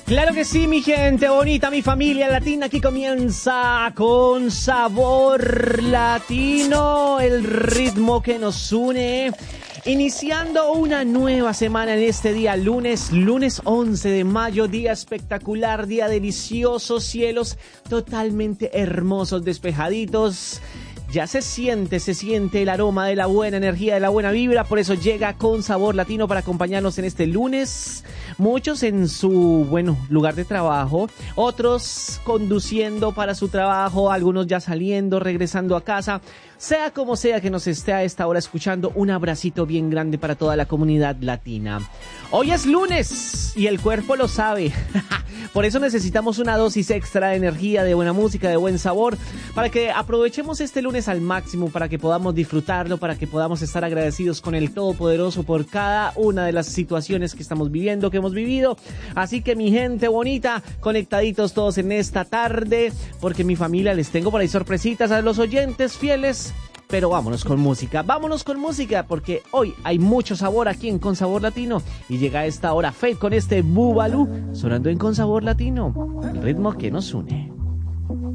Claro que sí, mi gente bonita, mi familia latina, aquí comienza con sabor latino, el ritmo que nos une. Iniciando una nueva semana en este día, lunes 11 de mayo, día espectacular, día delicioso, cielos totalmente hermosos, despejaditos. Ya se siente el aroma de la buena energía, de la buena vibra, por eso llega con Sabor Latino para acompañarnos en este lunes. Muchos en su, lugar de trabajo, otros conduciendo para su trabajo, algunos ya saliendo, regresando a casa. Sea como sea que nos esté a esta hora escuchando, un abracito bien grande para toda la comunidad latina. Hoy es lunes y el cuerpo lo sabe. Por eso necesitamos una dosis extra de energía, de buena música, de buen sabor, para que aprovechemos este lunes al máximo, para que podamos disfrutarlo, para que podamos estar agradecidos con el Todopoderoso por cada una de las situaciones que estamos viviendo, que hemos vivido. Así que mi gente bonita, conectaditos todos en esta tarde, porque mi familia les tengo por ahí sorpresitas a los oyentes fieles. Pero vámonos con música, porque hoy hay mucho sabor aquí en Con Sabor Latino. Y llega a esta hora Fate con este Bubalú, sonando en Con Sabor Latino, el ritmo que nos une.